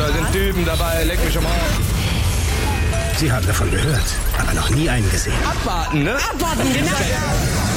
da sind Typen dabei, leck mich am Arsch. Sie haben davon gehört, aber noch nie einen gesehen. Abwarten, ne? Abwarten, genau.